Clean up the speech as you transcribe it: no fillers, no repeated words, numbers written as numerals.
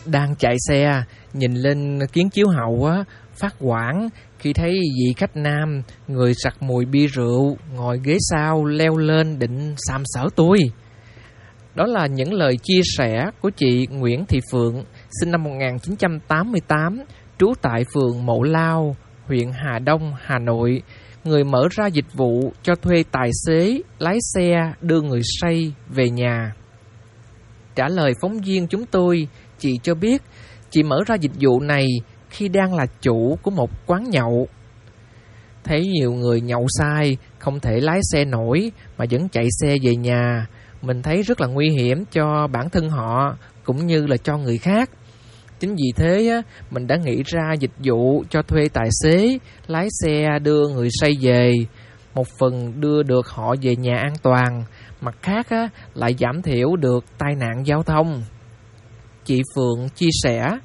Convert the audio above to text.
Đang chạy xe, nhìn lên kiến chiếu hậu á, phát hoảng khi thấy vị khách nam, người sặc mùi bia rượu, ngồi ghế sau leo lên định sàm sỡ tôi. Đó là những lời chia sẻ của chị Nguyễn Thị Phượng, sinh năm 1988, trú tại phường Mộ Lao, huyện Hà Đông, Hà Nội, người mở ra dịch vụ cho thuê tài xế, lái xe đưa người say về nhà. Trả lời phóng viên chúng tôi, chị cho biết chị mở ra dịch vụ này khi đang là chủ của một quán nhậu. Thấy nhiều người nhậu say, không thể lái xe nổi mà vẫn chạy xe về nhà, mình thấy rất là nguy hiểm cho bản thân họ cũng như là cho người khác. Chính vì thế mình đã nghĩ ra dịch vụ cho thuê tài xế, lái xe đưa người say về. Một phần đưa được họ về nhà an toàn, mặt khác lại giảm thiểu được tai nạn giao thông. Chị Phượng chia sẻ.